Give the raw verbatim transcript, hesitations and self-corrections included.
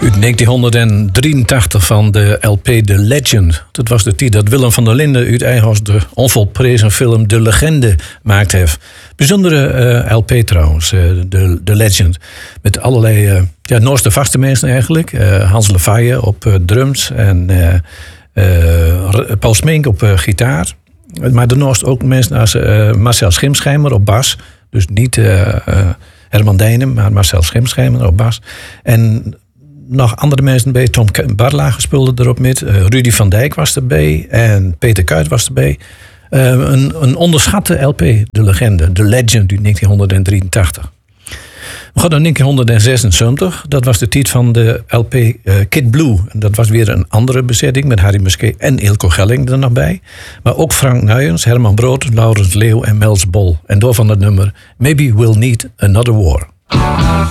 Uit negentienhonderddrieëntachtig van de L P The Legend. Dat was de tijd dat Willem van der Linden uit Eijhorst de onvolprezen film De Legende maakt heeft. Bijzondere uh, L P trouwens, uh, de, de Legend. Met allerlei, uh, ja, Noorse vaste mensen eigenlijk. Uh, Hans Lefaaije op uh, drums en uh, uh, Paul Smink op uh, gitaar. Maar daarnaast ook mensen als uh, Marcel Schimschijmer op bas. Dus niet uh, uh, Herman Dijnen, maar Marcel Schimschijmer op bas. En nog andere mensen bij. Tom Barlage speelde erop met. Uh, Rudy van Dijk was erbij. En Peter Kuit was erbij. Uh, een, een onderschatte L P, De Legende. De Legend uit negentienhonderddrieëntachtig. We gaan naar negentienhonderdzesenzeventig. Dat was de titel van de L P uh, Kid Blue. En dat was weer een andere bezetting met Harry Musquet en Ilko Gelling er nog bij. Maar ook Frank Nuyens, Herman Brood, Laurens Leeuw en Mels Bol. En door van het nummer Maybe We'll Need Another War.